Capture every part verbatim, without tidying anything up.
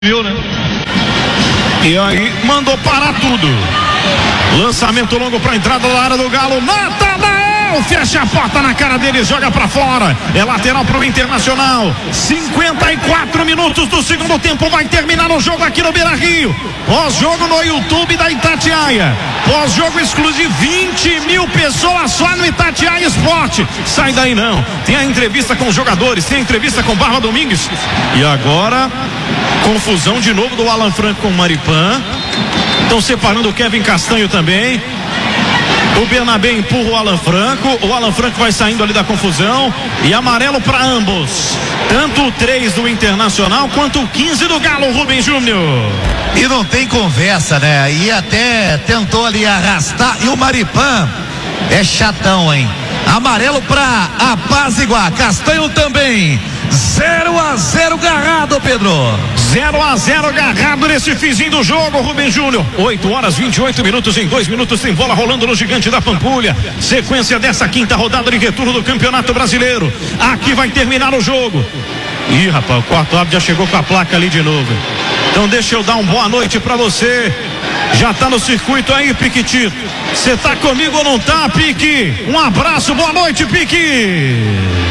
Viu, né? E aí mandou parar tudo. Lançamento longo para a entrada da área do Galo. Natanael fecha a porta na cara dele, joga para fora. É lateral para o Internacional. cinquenta e quatro minutos do segundo tempo. Vai terminar o jogo aqui no Beira-Rio. Pós-jogo no YouTube da Itatiaia. Pós-jogo exclusivo, vinte mil pessoas só no Itatiaia Esporte. Sai daí não. Tem a entrevista com os jogadores, tem a entrevista com Barba Domingues. E agora, confusão de novo do Alan Franco com o Maripan. Estão separando o Kevin Castanho também. O Bernabé empurra o Alan Franco. O Alan Franco vai saindo ali da confusão. E amarelo para ambos. Tanto o três do Internacional quanto o quinze do Galo, Rubem Júnior. E não tem conversa, né? E até tentou ali arrastar. E o Maripan é chatão, hein? Amarelo para apaziguar. Castanho também. zero a zero garrado, Pedro. zero a zero agarrado nesse finzinho do jogo, Rubem Júnior. oito horas e vinte e oito minutos, em dois minutos tem bola rolando no Gigante da Pampulha. Sequência dessa quinta rodada de retorno do Campeonato Brasileiro. Aqui vai terminar o jogo. Ih, rapaz, o quarto árbitro já chegou com a placa ali de novo. Então deixa eu dar uma boa noite pra você. Já tá no circuito aí, Piquitito. Você tá comigo ou não tá, Pique? Um abraço, boa noite, Pique.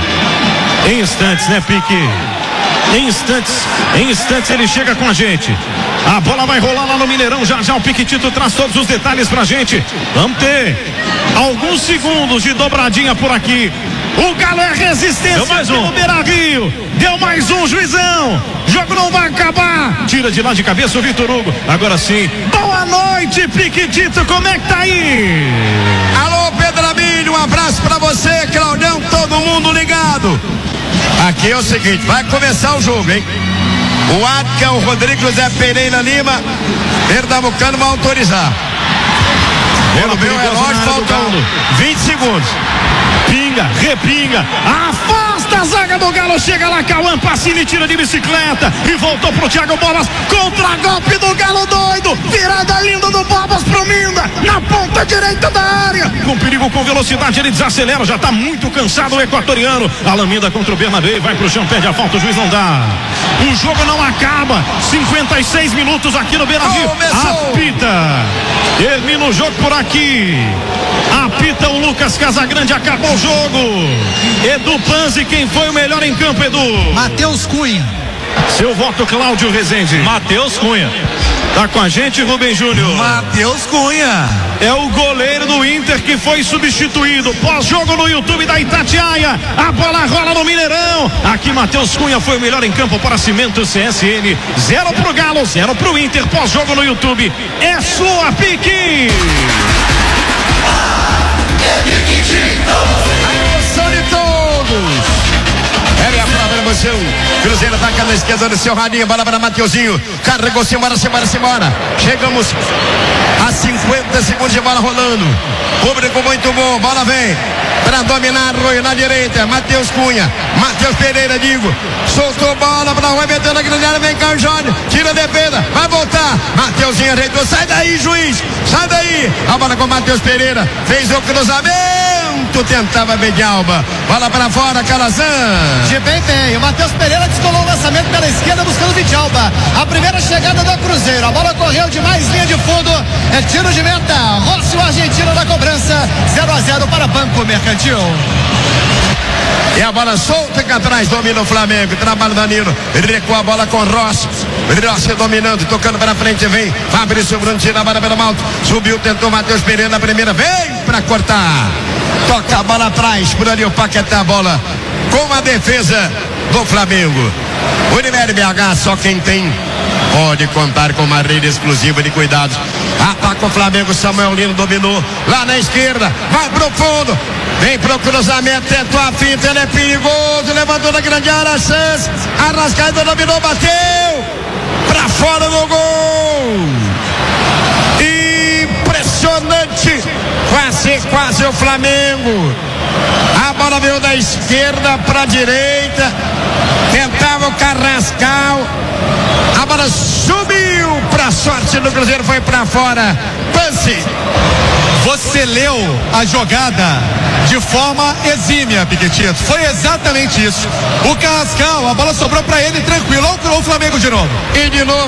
Em instantes, né, Pique? Em instantes, em instantes ele chega com a gente. A bola vai rolar lá no Mineirão. Já já o Piquitito traz todos os detalhes pra gente. Vamos ter alguns segundos de dobradinha por aqui. O Galo é resistência. Deu mais um. Beira-Rio. Deu mais um, juizão. O jogo não vai acabar. Tira de lá de cabeça o Vitor Hugo. Agora sim. Boa noite, Piquitito. Como é que tá aí? Alô, Pedro Amílio. Um abraço pra você, Claudião. Todo mundo ligado. Aqui é o seguinte, vai começar o jogo, hein? O Adca, o Rodrigo José Pereira Lima, Pernambucano vai autorizar. Pelo meu relógio faltam vinte segundos. Pinga, repinga, afasta a zaga do Galo, chega lá, Cauã Pacini, tira de bicicleta e voltou pro Thiago Bolas, contra-golpe do Galo doido, virada linda do Bolas pro Minda, na ponta direita da área, com perigo, com velocidade, ele desacelera, já tá muito cansado o equatoriano, Alan Minda contra o Bernabé, vai pro chão, perde a falta, o juiz não dá, o jogo não acaba, cinquenta e seis minutos aqui no Beira-Rio, apita, termina o jogo por aqui, apita o Lucas Casagrande, acabou o jogo. Edu Panzi, quem foi o melhor em campo, Edu? Matheus Cunha. Seu voto, Cláudio Rezende. Matheus Cunha. Tá com a gente, Rubem Júnior? Matheus Cunha. É o goleiro do Inter que foi substituído. Pós-jogo no YouTube da Itatiaia. A bola rola no Mineirão. Aqui Matheus Cunha foi o melhor em campo para Cimento C S N. Zero pro Galo, zero pro Inter. Pós-jogo no YouTube. É sua, Pique. Atenção de todos. É a prova da emoção. Cruzeiro ataca na esquerda do seu radinho. Bola para Mateuzinho. Carregou, simbora, simbora, simbora. Chegamos a cinquenta segundos de bola rolando. Público muito bom. Bola vem para dominar Arroio na direita. Matheus Cunha. Matheus Pereira, digo. Soltou bola para o metendo na grande área. Vem cá o Jorge. Tira a defesa. Vai voltar. Mateuzinho ajeitou. Sai daí, juiz. Sai daí. A bola com Matheus Pereira. Fez o cruzamento. Tentava Medialba. Bola para fora, Calazan. De bem, bem. O Matheus Pereira descolou o lançamento pela esquerda buscando o Medialba. A primeira chegada do Cruzeiro. A bola correu demais, linha de fundo. É tiro de meta. Rossi, o argentino da cobrança. zero a zero para Banco Mercantil. E a bola solta cá atrás, domina o Flamengo. Trabalha o Danilo. Recua a bola com Rossi. Rossi dominando, tocando para frente. Vem Fabrício Bruno, tira a bola pelo alto. Subiu, tentou Matheus Pereira na primeira. Vem para cortar. Toca a bola atrás. Por ali o Paquetá, a bola com a defesa do Flamengo. Unimed B H, só quem tem pode contar com uma rede exclusiva de cuidados. Ataca o Flamengo, Samuel Lino dominou lá na esquerda, vai pro fundo, vem pro cruzamento, tentou a finta, ele é perigoso, levantou na grande área, chance, Arrascaeta dominou, bateu pra fora do gol. Impressionante, quase, quase o Flamengo. A bola veio da esquerda pra direita, tentava o Carrascal, a bola subiu pra sorte do Cruzeiro, foi pra fora. Passe Você leu a jogada de forma exímia, Piquetito. Foi exatamente isso. O Carrascal, a bola sobrou pra ele tranquilo. Olha o Flamengo de novo. E de novo